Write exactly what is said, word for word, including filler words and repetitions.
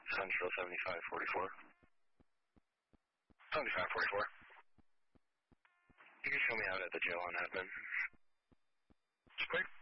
Central seventy-five forty-four. seventy-five forty-four. You can show me out at the jail on admin. Quick.